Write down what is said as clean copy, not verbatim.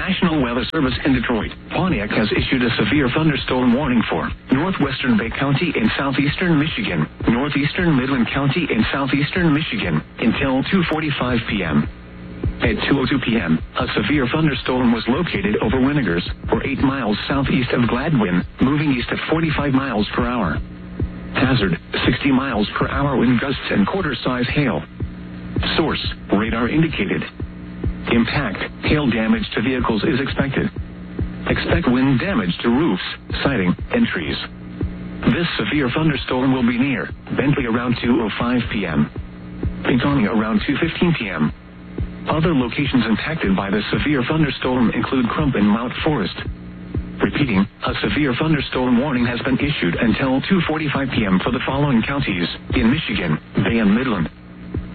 National Weather Service in Detroit, Pontiac has issued a severe thunderstorm warning for northwestern Bay County in southeastern Michigan, northeastern Midland County in southeastern Michigan, until 2:45 p.m. At 2:02 p.m., a severe thunderstorm was located over Winnegers, or 8 miles southeast of Gladwin, moving east at 45 miles per hour. Hazard, 60 miles per hour wind gusts and quarter-size hail. Source, radar indicated. Impact, hail damage to vehicles is expected. Expect wind damage to roofs, siding, and trees. This severe thunderstorm will be near Bentley around 2:05 p.m. Pinconning around 2:15 p.m. Other locations impacted by the severe thunderstorm include Crump and Mount Forest. Repeating, a severe thunderstorm warning has been issued until 2:45 p.m. for the following counties in Michigan: Bay and Midland,